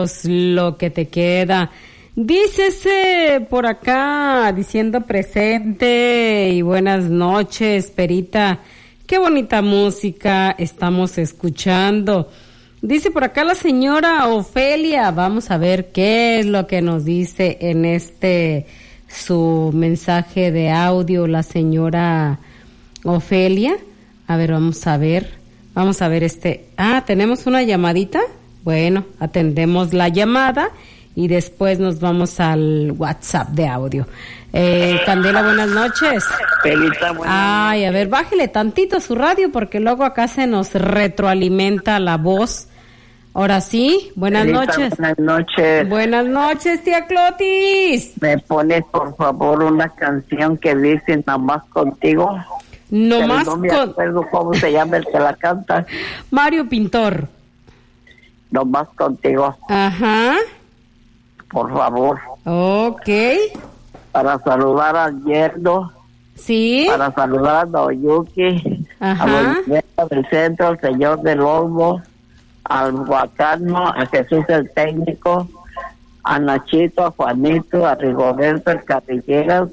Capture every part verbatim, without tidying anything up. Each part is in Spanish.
Dios lo que te queda. Dícese por acá, diciendo presente y buenas noches, Perita. Qué bonita música estamos escuchando. Dice por acá la señora Ofelia. Vamos a ver qué es lo que nos dice en este su mensaje de audio la señora Ofelia. A ver, vamos a ver. Vamos a ver este. Ah, ¿tenemos una llamadita? Bueno, atendemos la llamada y después nos vamos al WhatsApp de audio. Eh, Candela, buenas noches. Pelita, buenas Ay, a ver, bájele tantito su radio porque luego acá se nos retroalimenta la voz. Ahora sí, buenas Pelita, noches. Buenas noches. Buenas noches, tía Clotis. ¿Me pones, por favor, una canción que dice Nomás Contigo? No más no me con... acuerdo cómo se llama el que la canta. Mario Pintor. Nomás Contigo. Ajá. Por favor. Ok. Para saludar al yerno. Sí. Para saludar a Noyuki. Ajá. A Bolivia del Centro, al señor del Olmo. Al Huacano, a Jesús el Técnico. A Nachito, a Juanito, a Rigoberto el Carrilleras.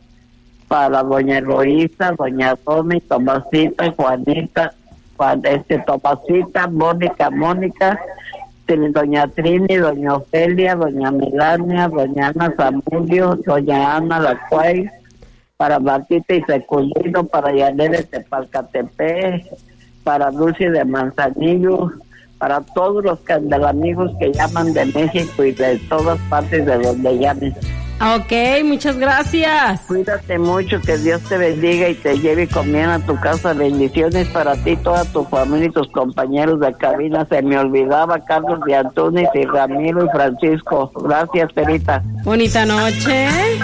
Para doña Eloísa, doña Tommy, Tomasita, Juanita, Juan, este, Tomasita, Mónica, Mónica, doña Trini, doña Ofelia, doña Melania, doña Ana Zamudio, doña Ana Lacuay, para Martita y Secundino, para Yanel de Tepalcatepec, para Dulce de Manzanillo, para todos los candelamigos que llaman de México y de todas partes de donde llamen. Ok, muchas gracias. Cuídate mucho, que Dios te bendiga y te lleve con bien a tu casa. Bendiciones para ti, toda tu familia y tus compañeros de cabina. Se me olvidaba Carlos de Antunes y Ramiro y Francisco. Gracias, Perita. Bonita noche.